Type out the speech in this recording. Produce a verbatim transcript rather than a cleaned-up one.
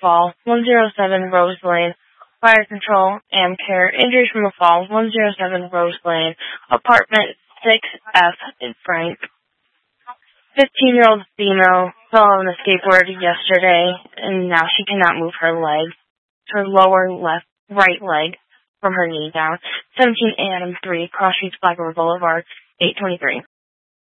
fall, one oh seven Rose Lane. Fire control, Amcare. Injuries from a fall, one oh seven Rose Lane. Apartment six F in Frank. fifteen-year-old female fell on a skateboard yesterday, and now she cannot move her leg, her lower left, right leg from her knee down. seventeen Adam three, Cross Streets, Black River Boulevard, eight twenty-three.